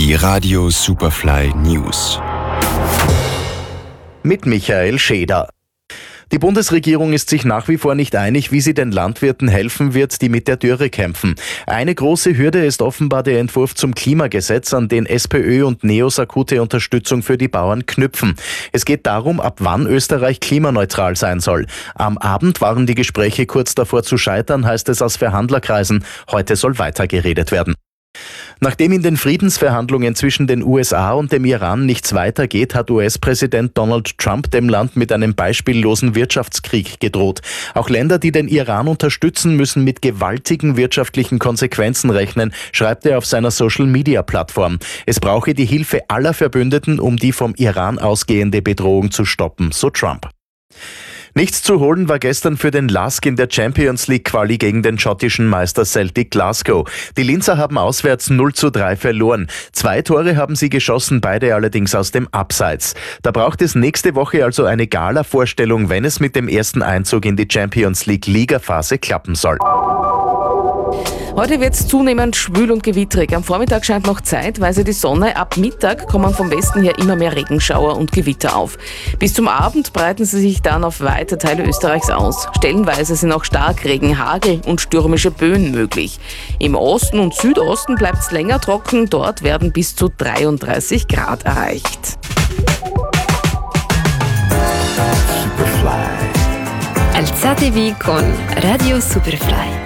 Die Radio Superfly News. Mit Michael Scheder. Die Bundesregierung ist sich nach wie vor nicht einig, wie sie den Landwirten helfen wird, die mit der Dürre kämpfen. Eine große Hürde ist offenbar der Entwurf zum Klimagesetz, an den SPÖ und NEOS akute Unterstützung für die Bauern knüpfen. Es geht darum, ab wann Österreich klimaneutral sein soll. Am Abend waren die Gespräche kurz davor zu scheitern, heißt es aus Verhandlerkreisen. Heute soll weitergeredet werden. Nachdem in den Friedensverhandlungen zwischen den USA und dem Iran nichts weitergeht, hat US-Präsident Donald Trump dem Land mit einem beispiellosen Wirtschaftskrieg gedroht. Auch Länder, die den Iran unterstützen, müssen mit gewaltigen wirtschaftlichen Konsequenzen rechnen, schreibt er auf seiner Social-Media-Plattform. Es brauche die Hilfe aller Verbündeten, um die vom Iran ausgehende Bedrohung zu stoppen, so Trump. Nichts zu holen war gestern für den LASK in der Champions League Quali gegen den schottischen Meister Celtic Glasgow. Die Linzer haben auswärts 0:3 verloren. 2 Tore haben sie geschossen, beide allerdings aus dem Abseits. Da braucht es nächste Woche also eine Gala-Vorstellung, wenn es mit dem ersten Einzug in die Champions League Ligaphase klappen soll. Heute wird es zunehmend schwül und gewittrig. Am Vormittag scheint noch zeitweise die Sonne. Ab Mittag kommen vom Westen her immer mehr Regenschauer und Gewitter auf. Bis zum Abend breiten sie sich dann auf weite Teile Österreichs aus. Stellenweise sind auch Starkregen, Hagel und stürmische Böen möglich. Im Osten und Südosten bleibt es länger trocken. Dort werden bis zu 33 Grad erreicht. Alzatevi con Radio Superfly.